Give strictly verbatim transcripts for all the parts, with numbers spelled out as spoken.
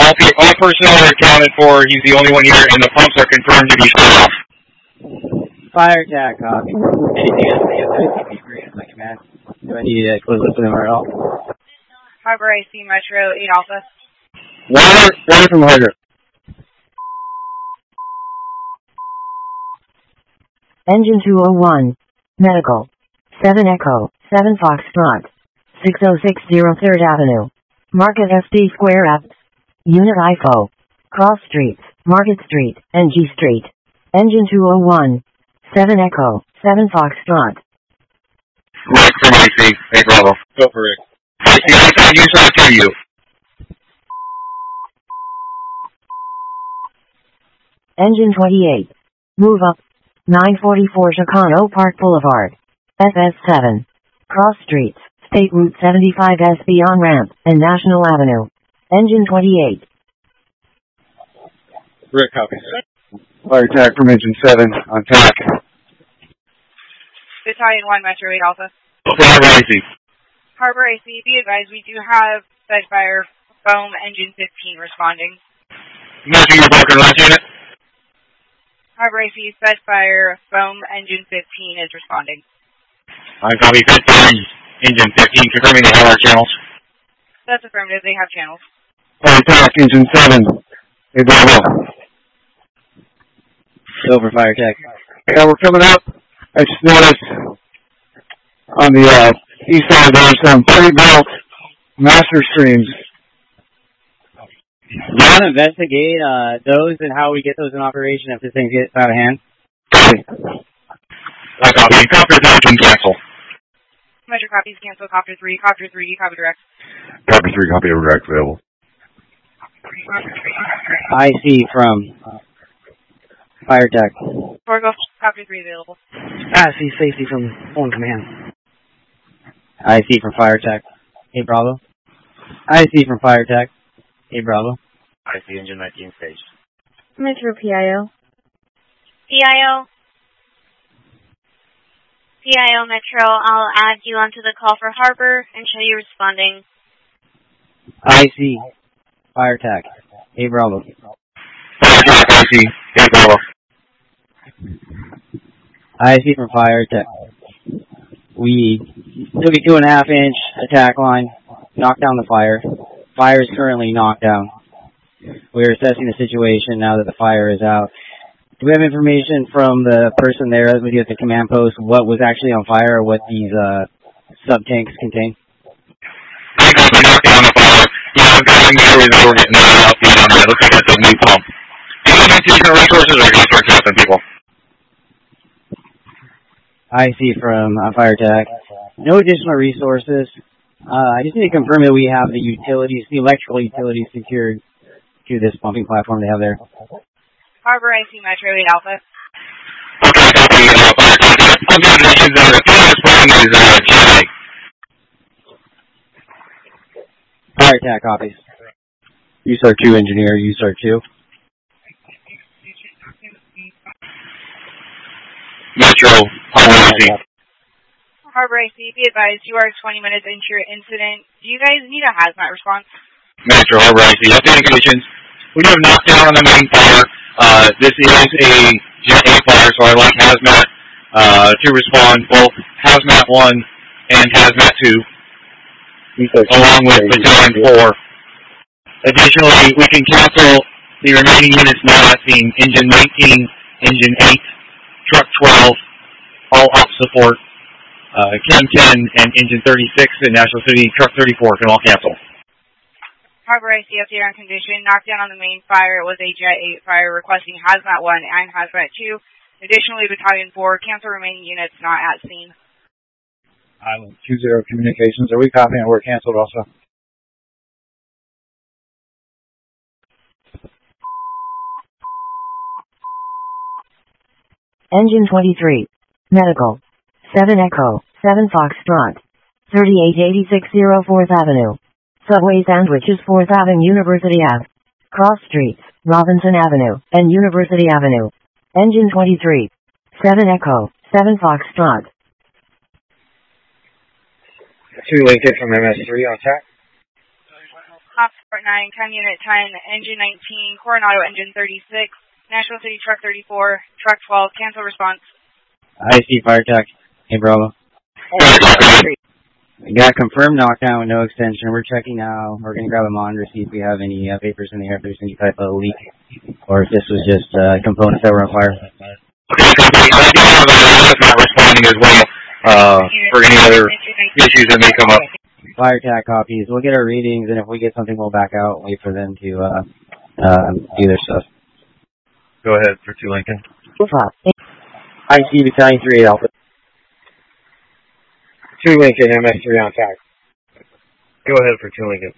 All, all personnel are accounted for. He's the only one here, and the pumps are confirmed to be shut off. Fire attack, copy. Anything else that you have to agree with my command? Do I need to close up with him at all? Harbor I C Metro eight Alpha. Water, water from Harbor. Engine two oh one. Medical. seven Echo, seven Foxtrot. six oh six oh third Avenue. Market S D Square F. Unit I F O. Cross Streets, Market Street, N G Street. Engine two oh one. seven Echo, seven Foxtrot. Rick from I C. Hey, Bravo. Go for Rick. I C, I found you, so I tell you. Engine twenty-eight. Move up. nine forty-four Chicano Park Boulevard. F S seven. Cross Streets, State Route seventy-five S B on-ramp, and National Avenue. Engine twenty-eight. Rick, copy. Fire attack from Engine seven on track. Battalion one Metro eight Alpha. Okay, Harbor I C. Harbor I C, be advised, we do have Fedfire Foam Engine fifteen responding. Metro, you're broken last unit. Harbor I C, Fedfire Foam Engine fifteen is responding. I copy Fedfire Engine fifteen, confirming they have our channels. That's affirmative, they have channels. Fire attack Engine seven. Hey, Bravo. Over fire attack. Yeah, we're coming up. I just noticed on the uh, east side there's some pre-built master streams. You want to investigate uh, those and how we get those in operation if this thing gets out of hand? I copy. Copter three can cancel. Metro copies cancel. Copter three. Copter three. Copy direct. Copter three, copy over direct available. I C from uh, fire attack. Forgo. Copter three available. I C safety from phone command. I C from fire attack. Hey, Bravo. I C from fire attack. Hey, Bravo. I C Engine nineteen stage. Metro P I O. P I O. P I O Metro, I'll add you onto the call for Harbor and show you responding. I C. Fire attack. Hey, Bravo. Fire attack, I C. Hey, Bravo. I C from fire attack. We took a two and a half inch attack line, knocked down the fire. Fire is currently knocked down. We're assessing the situation now that the fire is out. Do we have information from the person there as we do at the command post what was actually on fire or what these uh, sub-tanks contain? I got the knockdown the fire. Yeah, I'm going to make sure that we're getting that out. The, um, it looks like that's a new pump. Do you have additional resources or just start tapping people? I see from uh, fire attack. No additional resources. Uh, I just need to confirm that we have the utilities, the electrical utilities secured to this pumping platform they have there. Harbor I C Metro eight Alpha. Okay, copy. Uh, fire attack. I'm going to use uh, the first one is uh, G A. Fire attack copies. U S A R two engineer, U S A R two. Metro, Harbor I C. Harbor I C, be advised, you are twenty minutes into your incident. Do you guys need a hazmat response? Metro, Harbor I C. Updating conditions. We have knockdown on the main fire. Uh, this is a Jet A fire, so I like Hazmat uh, to respond, both Hazmat one and Hazmat two, along with Battalion four. Additionally, we can cancel the remaining units not being Engine nineteen, Engine eight, Truck twelve, all op support, uh, Chem ten, and Engine thirty-six and National City Truck thirty-four can all cancel. Harbor I C update on condition. Knockdown on the main fire was a Jet eight fire requesting Hazmat one and Hazmat two. Additionally, Battalion four, cancel remaining units not at scene. Island two zero Communications. Are we copying? We're canceled also. Engine twenty-three. Medical. seven Echo, seven Foxtrot. thirty-eight eighty-six oh fourth Avenue. Subway Sandwiches fourth Avenue University Avenue. Cross Streets, Robinson Avenue, and University Avenue. Engine twenty-three. seven Echo, seven Foxtrot. Two Lincoln from M S three on track. nine, Chem Unit ten, Engine nineteen, Coronado Engine thirty-six, National City Truck thirty-four, Truck twelve, cancel response. I see fire tech. Hey, Bravo. We got confirmed knockdown with no extension. We're checking now. We're going to grab a monitor to see if we have any uh, vapors in the air, if there's any type of leak, or if this was just uh, components that were on fire. Okay, I do have a hazmat responding as well uh, for any other issues that may come up. Fire tech copies. We'll get our readings, and if we get something, we'll back out and wait for them to uh, uh, do their stuff. Go ahead for two Lincoln. I see Battalion three eight Alpha. two Lincoln, M S three on tack. Go ahead for two Lincoln.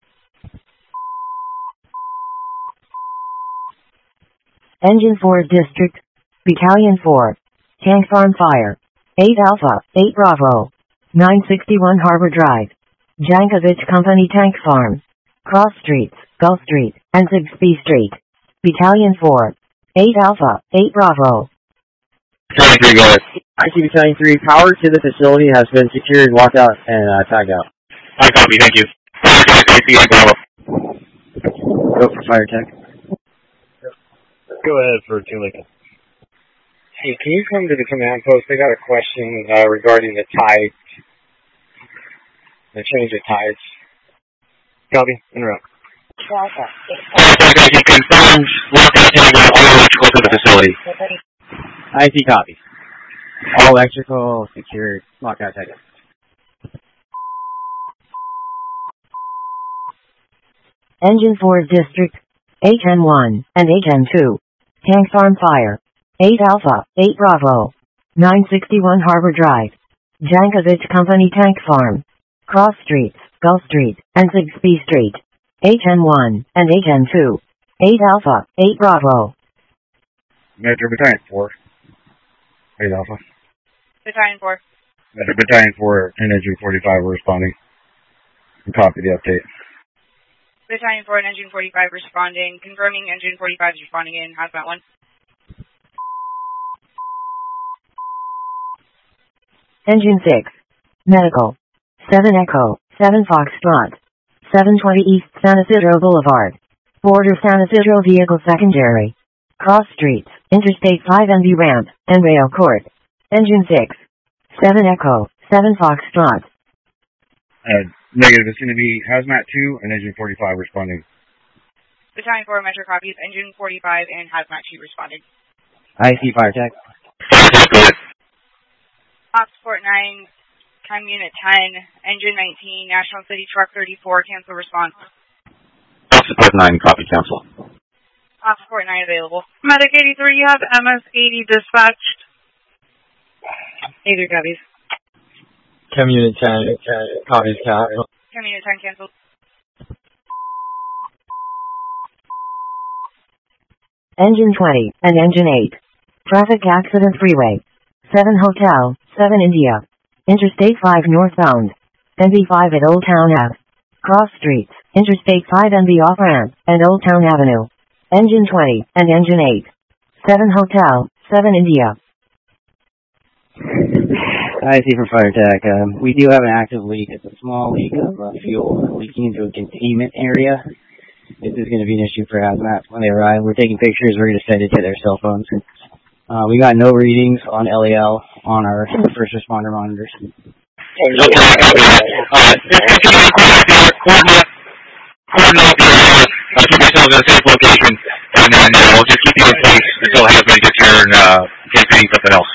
Engine four District, Battalion four, Tank Farm Fire, eight Alpha, eight Bravo, nine sixty-one Harbor Drive, Jankovic Company Tank Farm, Cross Streets, Gulf Street, and Sigsbee Street. Battalion four, eight Alpha, eight Bravo. Battalion three, go ahead. I see Battalion three. Power to the facility has been secured, locked out, and uh, tagged out. I copy, thank you. I see you, Bravo. Go for fire tech. Go ahead for two Lincoln. Hey, can you come to the command post? They got a question uh, regarding the tides, the change of tides. Copy, interrupt. Delta. You confirm lockout tag on all electrical to the facility. I see copy. All electrical secured, lockout tag. Engine four District, H N one, and H N two, Tank Farm Fire, eight Alpha, eight Bravo, nine sixty-one Harbor Drive, Jankovic Company Tank Farm, Cross Streets, Gulf Street, and Sigsbee Street, H N one, and H N two, eight Alpha, eight Bravo. Metro Battalion four, eight Alpha. Battalion four. Metro Battalion four and Engine forty-five were responding. And copy the update. Battalion four and Engine forty-five responding. Confirming Engine forty-five is responding in Hazmat one. Engine six, Medical, seven Echo, seven Foxtrot, seven twenty East San Isidro Boulevard, Border San Isidro Vehicle Secondary, Cross Streets, Interstate five N B Ramp, and Rail Court. Engine six, seven Echo, seven Foxtrot. Uh, negative, it's going to be Hazmat two and Engine forty-five responding. Battalion four Metro copies. Engine forty-five and Hazmat two responding. I see fire tech. Ops Port nine, Chem Unit ten, Engine nineteen, National City Truck thirty-four, cancel response. Support nine, copy, cancel. Ops Port nine available. Medic eighty-three, you have M S eighty dispatched. eighty-three copies. Chem Unit ten, copies, cap. Chem Unit ten canceled. Engine twenty and Engine eight. Traffic Accident Freeway. seven Hotel, seven India. Interstate five northbound. N B five at Old Town Ave. Cross Streets, Interstate five N B off-ramp, and Old Town Avenue. Engine twenty and Engine eight. seven Hotel, seven India. I see from fire tech. Um, we do have an active leak. It's a small leak of uh, fuel leaking into a containment area. This is going to be an issue for hazmat when they arrive. We're taking pictures. We're going to send it to their cell phones. Uh, we got no readings on L A L on our first responder monitors. Okay, uh, just continue to coordinate, coordinate your area, uh, keep yourselves in a safe location, and then uh, we'll just keep you in place until hazmat gets here and uh, in case we need something else.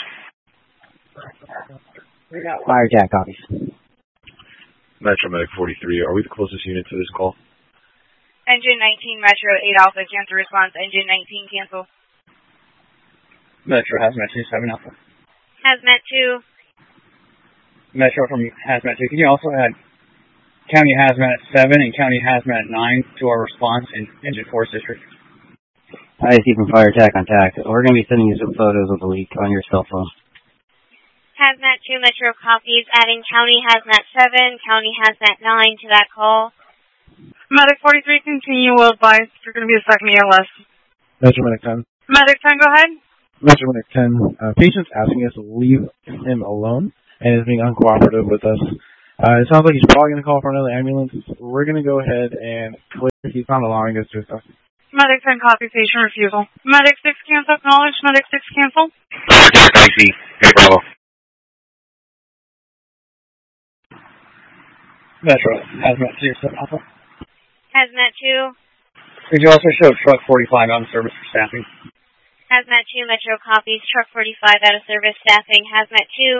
Fire tech copies. Metro Medic forty-three, are we the closest unit to this call? Engine nineteen, Metro eight Alpha, cancel response. Engine nineteen, cancel. Metro Hazmat two, seven Alpha. Hazmat two. Metro from Hazmat two. Can you also add County Hazmat seven and County Hazmat nine to our response in Engine four District? I see from fire tech on tac. We're going to be sending you some photos of the leak on your cell phone. Hazmat two Metro copies, adding County Hazmat seven, County Hazmat nine to that call. Medic forty-three, continue, will advise. You're going to be a second E L S. Metro Medic ten. Medic ten, go ahead. Metro Medic ten. Uh, patient's asking us to leave him alone and is being uncooperative with us. Uh, it sounds like he's probably going to call for another ambulance. We're going to go ahead and clear. He's not allowing us to stuff. Medic ten copy, patient refusal. Medic six cancel, acknowledge. Medic six cancel. Contact I C. Hey, Bravo. Metro, Hazmat two, Alpha. Hazmat two. Could you also show truck forty-five on service for staffing? Hazmat two, Metro copies. Truck forty-five out of service, staffing. Hazmat two.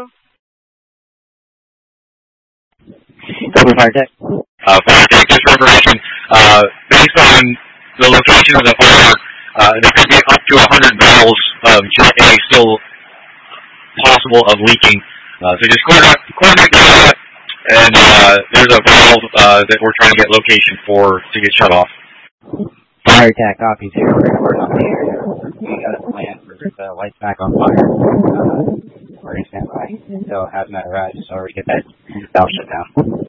Copy, fire tech. Uh, fire tech, just for information, uh, based on the location of the fire, uh, there could be up to one hundred barrels of Jet A still possible of leaking. Uh, so just coordinate, coordinate that, and uh, there's a valve uh, that we're trying to get location for to get shut off. Fire attack copies here. We're going to work on the area. We got a plan for the lights back on fire. Uh, we're going to stand by until hazmat arrives so we get that valve shut down.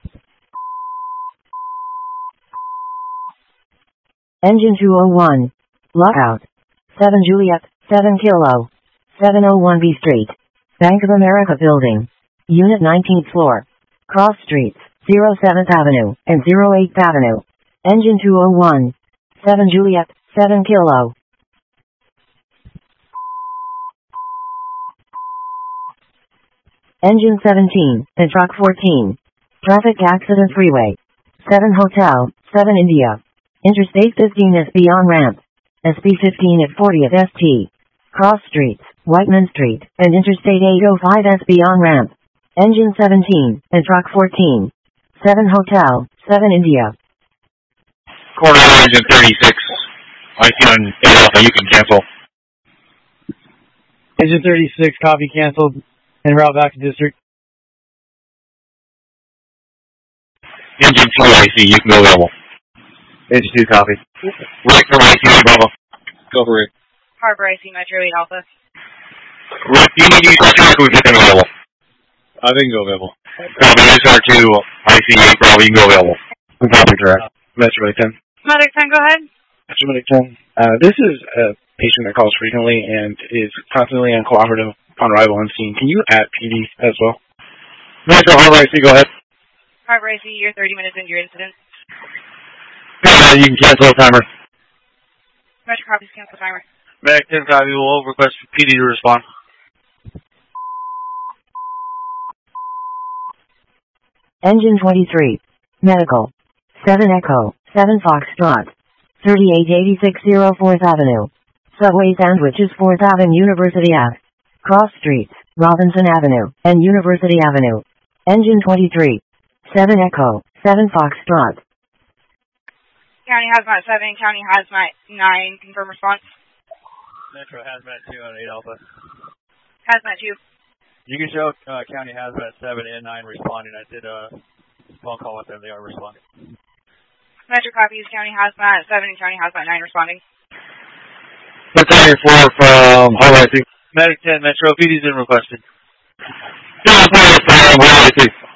Engine two oh one. Lockout. seven Juliet, seven Kilo. seven oh one B Street. Bank of America Building. Unit nineteenth floor. Cross Streets, oh seventh Avenue and oh eighth Avenue. Engine two oh one. seven Juliet, seven Kilo. Engine seventeen, and truck fourteen. Traffic accident freeway. seven Hotel, seven India. Interstate fifteen S B on ramp. S B fifteen at fortieth S T. Cross Streets, Whiteman Street, and Interstate eight oh five S B on ramp. Engine seventeen, and truck fourteen. seven Hotel, seven India. Corner engine thirty-six. I see on eight Alpha, you can cancel. Engine thirty-six, copy canceled, and route back to district. Engine two I C, you can go available. Engine two, copy. Rick from I C, Bravo. Go for it. Harbor I C, Metro eight Alpha. Rick, do you need to use our truck or we can available? I think go available. Copy, S R two, I C eight, Bravo, you can go available. Copy, direct. Metro ten. Medic ten, go ahead. Metro Medic ten. Uh, this is a patient that calls frequently and is constantly uncooperative upon arrival on scene. Can you add P D as well? Metro Harbor I C, go ahead. Harbor I C, you're thirty minutes into your incident. Uh, you can cancel the timer. Metro copies, cancel timer. Medic ten copy, will request P D to respond. Engine twenty-three. Medical. seven Echo, seven Foxtrot. thirty-eight eighty-six oh fourth Avenue. Subway sandwiches fourth Avenue, University Ave. Cross Streets, Robinson Avenue, and University Avenue. Engine twenty-three. seven Echo, seven Foxtrot. County Hazmat seven, County Hazmat nine, confirm response. Metro Hazmat two on eight Alpha. Hazmat two. You can show uh, County Hazmat seven and nine responding. I did a phone call with them. They are responding. Metro copies, County Hazmat seven and County Hazmat nine responding. Battalion four from Harbor I C. Medic ten, Metro P D's been requested. Yeah, I'm sorry, Harbor I C.